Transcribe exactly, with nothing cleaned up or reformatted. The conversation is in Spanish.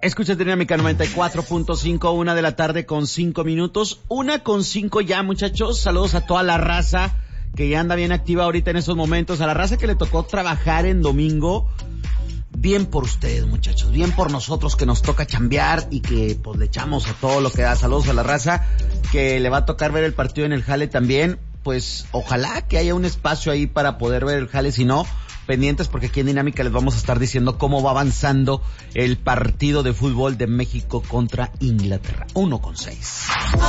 Escucha Dinámica noventa y cuatro punto cinco, una de la tarde con cinco minutos. Una con cinco ya, muchachos. Saludos a toda la raza que ya anda bien activa ahorita en estos momentos. A la raza que le tocó trabajar en domingo. Bien por ustedes, muchachos. Bien por nosotros que nos toca chambear y que pues le echamos a todo lo que da. Saludos a la raza que le va a tocar ver el partido en el Jale también. Pues ojalá que haya un espacio ahí para poder ver el Jale. Si no, pendientes porque aquí en Dinámica les vamos a estar diciendo cómo va avanzando el partido de fútbol de México contra Inglaterra. uno con seis.